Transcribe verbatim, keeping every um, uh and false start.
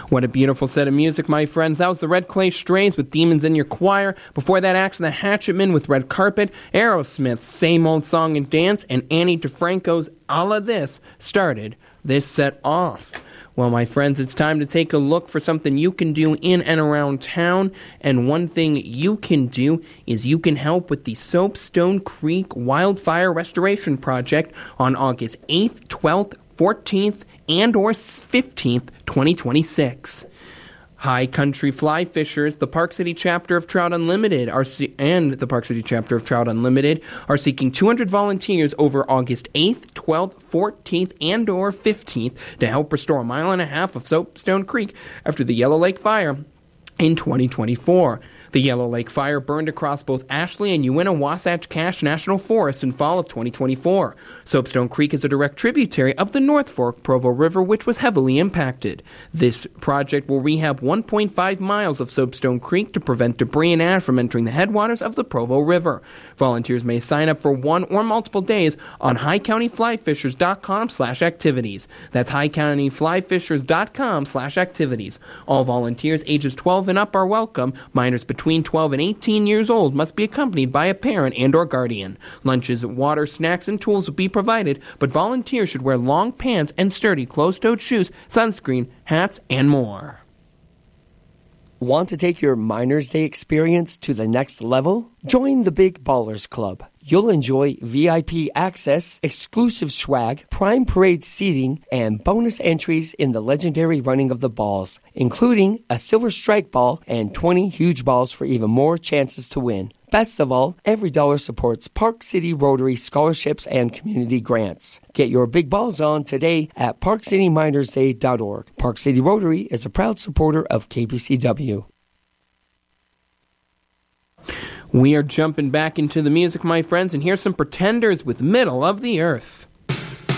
What a beautiful set of music, my friends. That was the Red Clay Strays with Demons in Your Choir. Before that action, the Hatchetmen with Red Carpet, Aerosmith, Same Old Song and Dance, and Annie DeFranco's All of This started this set off. Well, my friends, it's time to take a look for something you can do in and around town. And one thing you can do is you can help with the Soapstone Creek Wildfire Restoration Project on August eighth, twelfth, fourteenth, and or fifteenth, twenty twenty-six. High Country Fly Fishers, the Park City chapter of Trout Unlimited, are se- and the Park City chapter of Trout Unlimited are seeking two hundred volunteers over August eighth, twelfth, fourteenth, and or fifteenth to help restore a mile and a half of Soapstone Creek after the Yellow Lake Fire in twenty twenty-four. The Yellow Lake Fire burned across both Ashley and Uinta-Wasatch Cache National Forests in fall of twenty twenty-four. Soapstone Creek is a direct tributary of the North Fork Provo River, which was heavily impacted. This project will rehab one point five miles of Soapstone Creek to prevent debris and ash from entering the headwaters of the Provo River. Volunteers may sign up for one or multiple days on high county fly fishers dot com slash activities. That's high county fly fishers dot com slash activities. All volunteers ages twelve and up are welcome. Minors between twelve and eighteen years old must be accompanied by a parent and or guardian. Lunches, water, snacks, and tools will be provided, but volunteers should wear long pants and sturdy closed-toed shoes, sunscreen, hats, and more. Want to take your Miners Day experience to the next level? Join the Big Ballers Club. You'll enjoy V I P access, exclusive swag, prime parade seating, and bonus entries in the legendary running of the balls, including a silver strike ball and twenty huge balls for even more chances to win. Best of all, every dollar supports Park City Rotary scholarships and community grants. Get your big balls on today at park city miners day dot org. Park City Rotary is a proud supporter of K P C W. We are jumping back into the music, my friends, and here's some Pretenders with Middle of the Earth.